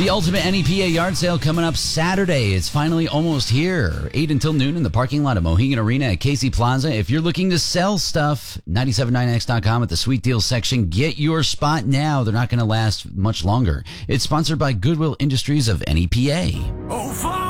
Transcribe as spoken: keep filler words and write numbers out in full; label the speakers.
Speaker 1: The ultimate N E P A yard sale coming up Saturday. It's finally almost here. eight until noon in the parking lot of Mohegan Arena at Casey Plaza. If you're looking to sell stuff, nine seven nine X dot com at the Sweet Deals section. Get your spot now. They're not going to last much longer. It's sponsored by Goodwill Industries of N E P A.
Speaker 2: Oh,